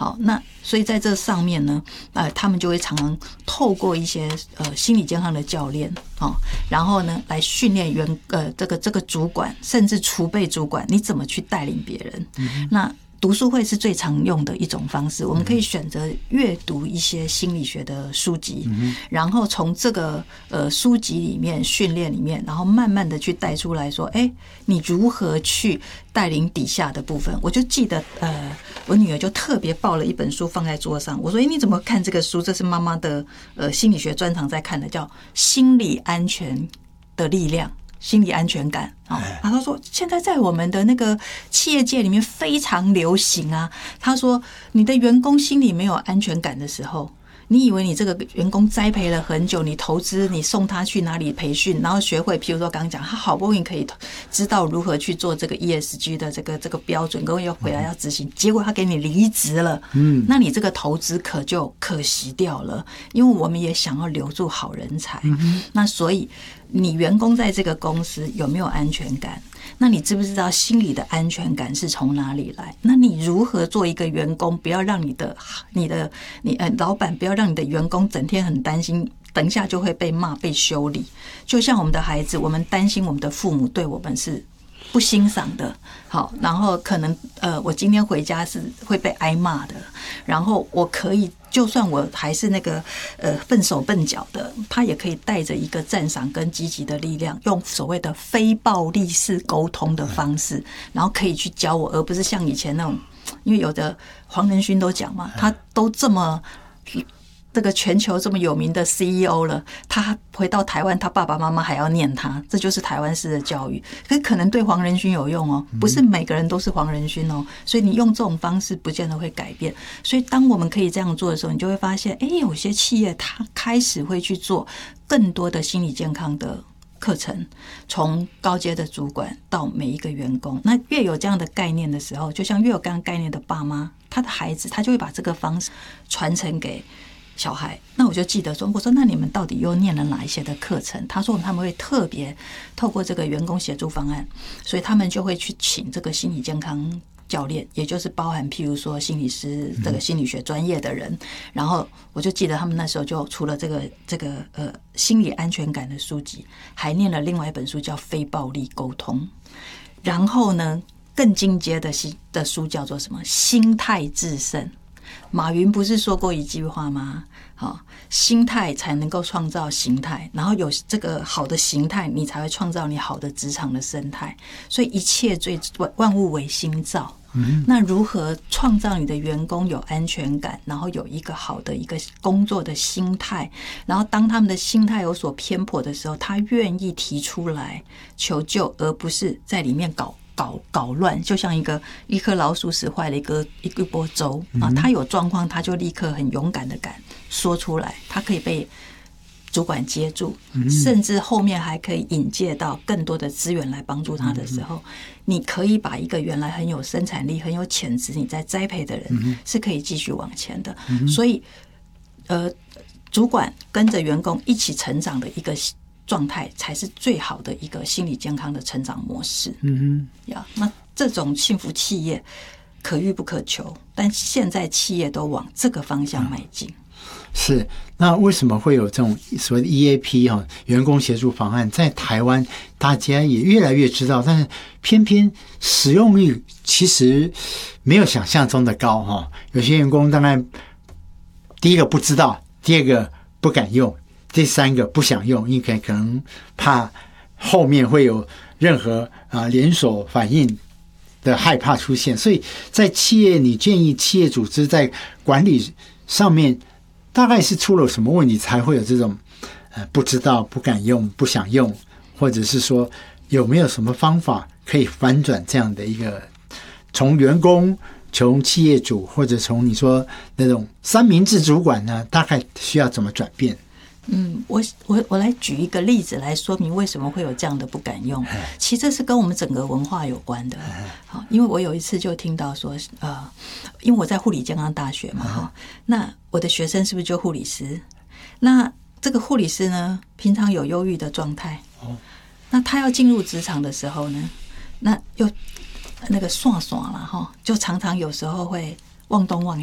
好，那所以在这上面呢，他们就会常常透过一些心理健康的教练然后呢来训练这个主管甚至储备主管，你怎么去带领别人。那读书会是最常用的一种方式，我们可以选择阅读一些心理学的书籍，然后从这个书籍里面训练里面，然后慢慢的去带出来说，你如何去带领底下的部分。我就记得我女儿就特别抱了一本书放在桌上，我说你怎么看这个书？这是妈妈的心理学专长在看的，叫《心理安全的力量》。心理安全感他说现在在我们的那个企业界里面非常流行啊。他说你的员工心里没有安全感的时候，你以为你这个员工栽培了很久，你投资，你送他去哪里培训，然后学会，譬如说刚刚讲，他好不容易可以知道如何去做这个 ESG 的这个标准，跟又回来要执行，结果他给你离职了，那你这个投资就可惜掉了，因为我们也想要留住好人才，那所以你员工在这个公司有没有安全感？那你知不知道心理的安全感是从哪里来？那你如何做一个员工，不要让你老板不要让你的员工整天很担心，等一下就会被骂被修理。就像我们的孩子，我们担心我们的父母对我们是不欣赏的，好，然后可能我今天回家是会被挨骂的，然后我可以就算我还是那个笨手笨脚的，他也可以带着一个赞赏跟积极的力量，用所谓的非暴力式沟通的方式，然后可以去教我，而不是像以前那种，因为有的黄仁勋都讲嘛，他都这么这个全球这么有名的 CEO 了，他回到台湾，他爸爸妈妈还要念他，这就是台湾式的教育。可能对黄仁勋有用哦，不是每个人都是黄仁勋哦，所以你用这种方式不见得会改变。所以当我们可以这样做的时候，你就会发现，有些企业他开始会去做更多的心理健康的课程，从高阶的主管到每一个员工。那越有这样的概念的时候，就像越有这样概念的爸妈，他的孩子他就会把这个方式传承给小孩。那我就记得说，我说那你们到底又念了哪一些的课程？他说他们会特别透过这个员工协助方案，所以他们就会去请这个心理健康教练，也就是包含譬如说心理师这个心理学专业的人。然后我就记得他们那时候就除了这个心理安全感的书籍，还念了另外一本书叫非暴力沟通。然后呢，更进阶的书叫做什么？心态致胜。马云不是说过一句话吗？心态才能够创造形态，然后有这个好的形态，你才会创造你好的职场的生态。所以一切万物为心造。那如何创造你的员工有安全感，然后有一个好的一个工作的心态，然后当他们的心态有所偏颇的时候，他愿意提出来求救，而不是在里面搞乱，就像一颗老鼠屎坏了一锅粥啊！他有状况，他就立刻很勇敢的敢说出来，他可以被主管接住，甚至后面还可以引介到更多的资源来帮助他的时候，你可以把一个原来很有生产力、很有潜质你在栽培的人是可以继续往前的。所以主管跟着员工一起成长的一个状态才是最好的一个心理健康的成长模式。那这种幸福企业可遇不可求，但现在企业都往这个方向迈进。 是，那为什么会有这种所谓的 EAP 员工协助方案，在台湾大家也越来越知道，但是偏偏使用率其实没有想象中的高。有些员工当然第一个不知道，第二个不敢用，第三个不想用，因为可能怕后面会有任何连锁反应的害怕出现。所以在企业，你建议企业组织在管理上面大概是出了什么问题才会有这种不知道、不敢用、不想用，或者是说有没有什么方法可以反转这样的一个从员工、从企业主或者从你说那种三明治主管呢，大概需要怎么转变？ 我来举一个例子来说明为什么会有这样的不敢用。其实这是跟我们整个文化有关的。因为我有一次就听到说，因为我在护理健康大学嘛，那我的学生是不是就护理师？那这个护理师呢，平常有忧郁的状态，那他要进入职场的时候呢，那又那个耍了，就常常有时候会忘东忘